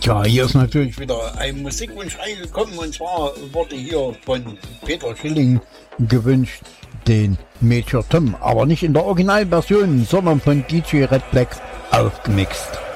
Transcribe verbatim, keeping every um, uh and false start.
Tja, hier ist natürlich wieder ein Musikwunsch reingekommen und zwar wurde hier von Peter Schilling gewünscht, den Major Tom, aber nicht in der Originalversion, sondern von D J Red Black aufgemixt.